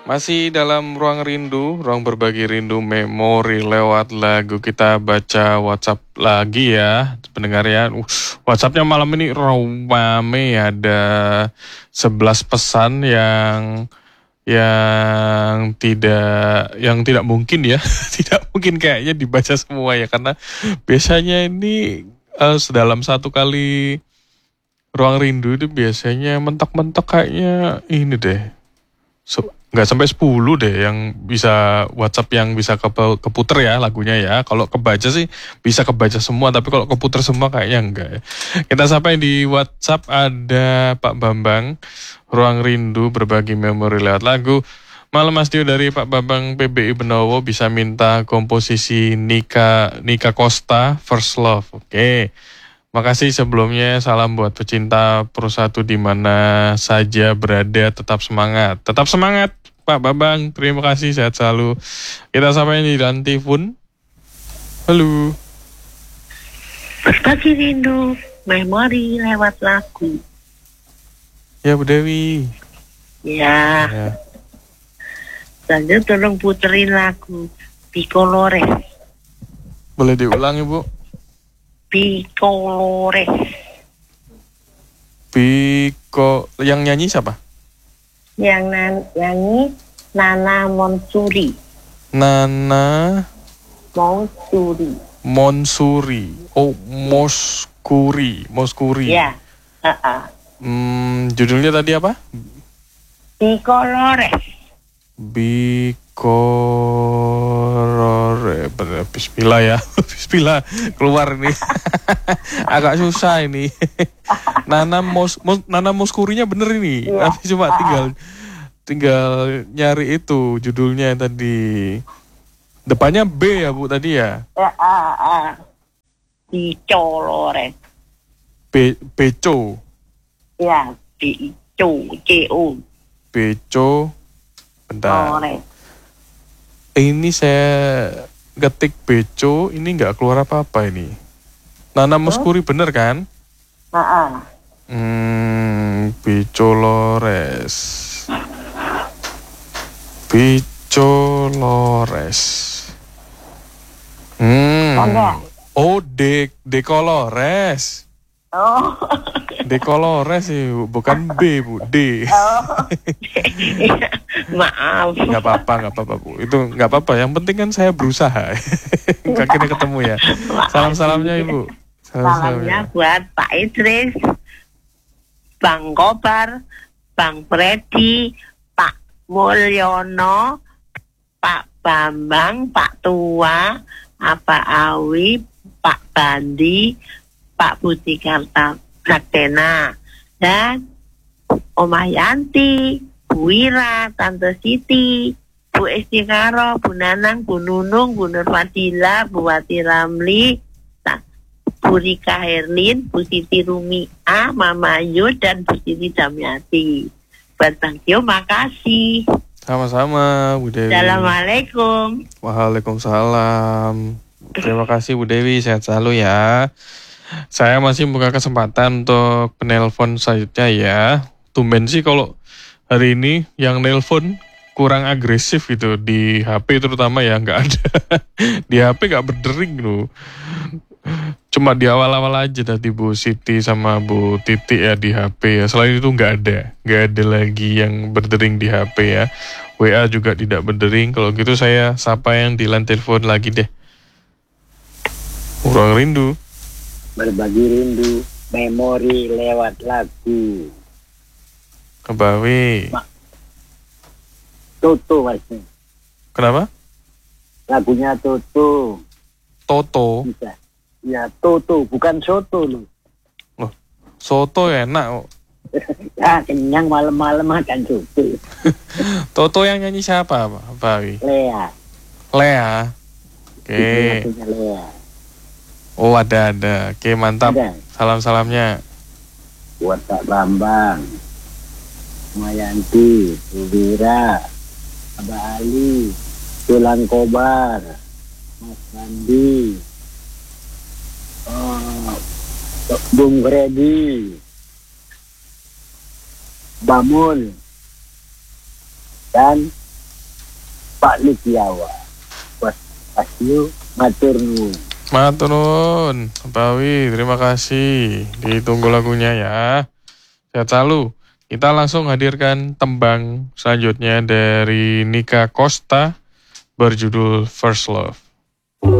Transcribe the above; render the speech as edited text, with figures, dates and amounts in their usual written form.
Masih dalam ruang rindu, ruang berbagi rindu memori lewat lagu. Kita baca WhatsApp lagi ya, pendengar ya. WhatsAppnya malam ini rame, ada 11 pesan yang tidak mungkin ya, tidak mungkin kayaknya dibaca semua ya, karena biasanya ini dalam satu kali ruang rindu itu biasanya mentok-mentok kayaknya ini deh. Nggak sampai 10 deh yang bisa WhatsApp yang bisa keputer ya lagunya ya. Kalau kebaca sih bisa kebaca semua, tapi kalau keputer semua kayaknya enggak ya. Kita sampai di WhatsApp ada Pak Bambang, Ruang Rindu berbagi memori lewat lagu. Malam Mas Dio dari Pak Bambang PBI Benowo, bisa minta komposisi Nika Costa First Love. Oke. Makasih sebelumnya, salam buat pecinta Persatu di mana saja berada, tetap semangat. Tetap semangat Pak Bambang, terima kasih, sehat selalu. Kita sampai di Lantifun. Halo. Berbagi rindu, memori lewat lagu. Ya Bu Dewi. Ya. Lanjut tolong puterin lagu Bicolores. Boleh diulang Ibu? Bicolores. Yang nyanyi siapa? Yang nyanyi Nana Monsuri. Nana Monsuri. Oh, Moskuri. Ya. Judulnya tadi apa? Bicolores. Bismillah ya. Bismillah keluar nih. Agak susah ini. Nana Moskurinya bener ini. Ya. Tapi cuma tinggal nyari itu judulnya tadi. Depannya B ya Bu tadi ya? Bicolores. Beco. Ya, C-O. Beco. Bentar. Colores. Ini saya ketik Beco, ini nggak keluar apa-apa ini. Nana Moskuri bener kan? Bicolores. Oh, Decolores. Oh. Decolores sih, bukan B Bu, D. Maaf. Nggak apa-apa Bu. Itu nggak apa-apa. Yang penting kan saya berusaha. Akhirnya ketemu ya. Salam-salamnya Ibu. Salamnya buat Pak Idris, Bang Kobar, Bang Freddy, Pak Mulyono, Pak Bambang, Pak Tua, Pak Awi, Pak Bandi, Pak Budi Kartagena, dan Omah Yanti, Bu Wira, Tante Siti, Bu Estikaro, Bu Nanang, Bu Nunung, Bu Nur Fadila, Bu Wati Ramli, Bu Rika Herlin, Bu Siti Rumia, Mama Yu, dan Bu Siti Damiati. Buat Bang Tio, makasih. Sama-sama Bu Dewi. Assalamualaikum. Waalaikumsalam. Terima kasih Bu Dewi, sehat selalu ya. Saya masih buka kesempatan untuk penelpon selanjutnya ya. Tumben sih kalau hari ini yang nelpon kurang agresif gitu di HP terutama ya, nggak ada. Di HP nggak berdering loh. Cuma di awal-awal aja tadi Bu Siti sama Bu Titi ya di HP ya. Selain itu nggak ada lagi yang berdering di HP ya. WA juga tidak berdering. Kalau gitu saya sapa yang di line telepon lagi deh. Ruang rindu. Berbagi rindu, memori lewat lagu. Kebawi. Toto Mas. Kenapa? Lagunya Toto. Toto. Bisa. Ya Toto, bukan soto loh. Loh, soto enak kok. Ya kenyang malam-malam makan soto. Toto yang nyanyi siapa Pak Bawi? Lea. Oke. Lagunya Lea. Oh ada. Oke mantap. Ada. Salam-salamnya. Buat Pak Bambang, Mayanti, Wira, Abah Ali, Tulang Kobar, Mas Bandi, Bung Freddy, Bamun, dan Pak Lukiawa. Pasio matur nuwun. Matur nuwun, Pak Wi, terima kasih. Ditunggu lagunya ya. Sehat selalu. Kita langsung hadirkan tembang selanjutnya dari Nika Costa berjudul First Love.